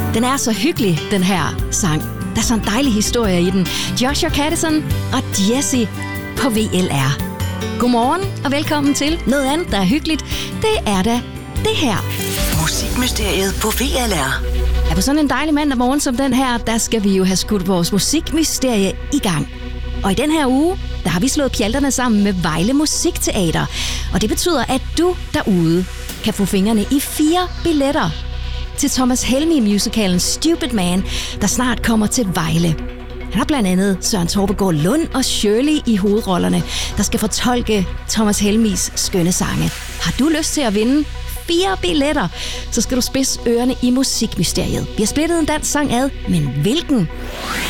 Den er så hyggelig, den her sang. Der er sådan en dejlig historie i den. Joshua Kadison og Jesse på VLR. Godmorgen og velkommen til noget andet, der er hyggeligt. Det er da det her. Musikmysteriet på VLR. Ja, på sådan en dejlig mandag morgen som den her, der skal vi jo have skudt vores musikmysterie i gang. Og i den her uge, der har vi slået pjalterne sammen med Vejle Musikteater. Og det betyder, at du derude kan få fingrene i 4 billetter til Thomas Helmig-musicalen Stupid Man, der snart kommer til Vejle. Han har blandt andet Søren Torpegaard Lund og Shirley i hovedrollerne, der skal fortolke Thomas Helmigs skønne sange. Har du lyst til at vinde 4 billetter, så skal du spidse ørerne i musikmysteriet. Vi har splittet en dansk sang ad, men hvilken?